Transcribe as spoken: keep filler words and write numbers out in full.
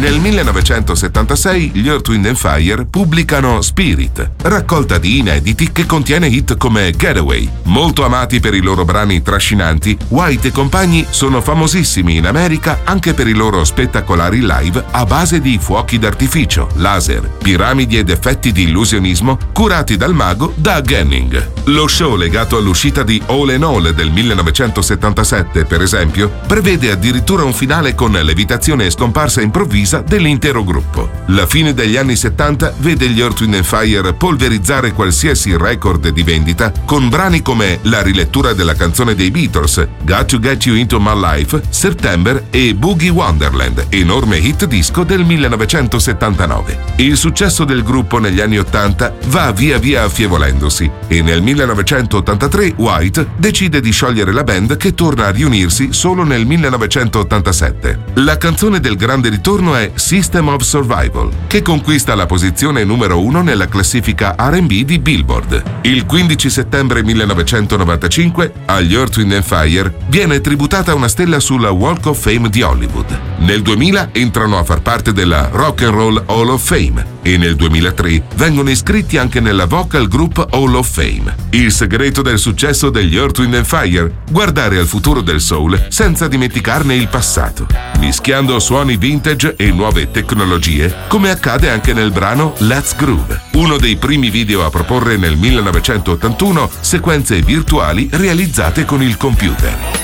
Nel millenovecentosettantasei gli Earth, Wind and Fire pubblicano Spirit, raccolta di inediti che contiene hit come Getaway. Molto amati per i loro brani trascinanti, White e compagni sono famosissimi in America anche per i loro spettacolari live a base di fuochi d'artificio, laser, piramidi ed effetti di illusionismo curati dal mago Doug Henning. Lo show legato all'uscita di All in All del millenovecentosettantasette, per esempio, prevede addirittura un finale con levitazione e scomparsa improvvisa dell'intero gruppo. La fine degli anni settanta vede gli Earth, Wind and Fire polverizzare qualsiasi record di vendita con brani come la rilettura della canzone dei Beatles, Got to Get You Into My Life, September e Boogie Wonderland, enorme hit disco del millenovecentosettantanove. Il successo del gruppo negli anni ottanta va via via affievolendosi e nel millenovecentottantatré White decide di sciogliere la band, che torna a riunirsi solo nel millenovecentottantasette. La canzone del grande ritorno è System of Survival, che conquista la posizione numero uno nella classifica R and B di Billboard. Il quindici settembre millenovecentonovantacinque agli Earth, Wind and Fire viene tributata una stella sulla Walk of Fame di Hollywood. Nel duemila entrano a far parte della Rock and Roll Hall of Fame e nel duemilatré vengono iscritti anche nella Vocal Group Hall of Fame. Il segreto del successo degli Earth, Wind and Fire? Guardare al futuro del soul senza dimenticarne il passato, mischiando suoni vintage e nuove tecnologie, come accade anche nel brano Let's Groove, uno dei primi video a proporre nel millenovecentottantuno sequenze virtuali realizzate con il computer.